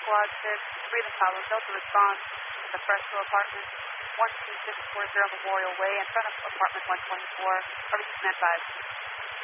Quad 6, Freedom Tower, Delta response to the Fresco apartment, 12640 Memorial Way, in front of apartment 124. Are you command 5?